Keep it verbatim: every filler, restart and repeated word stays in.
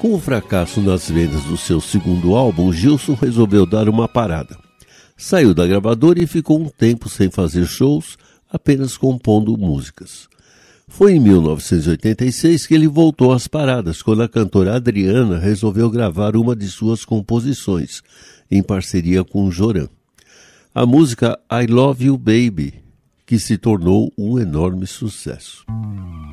Com o fracasso nas vendas do seu segundo álbum, Gilson resolveu dar uma parada. Saiu da gravadora e ficou um tempo sem fazer shows, apenas compondo músicas. Foi em mil novecentos e oitenta e seis que ele voltou às paradas, quando a cantora Adriana resolveu gravar uma de suas composições, em parceria com Joran. A música I Love You Baby, que se tornou um enorme sucesso.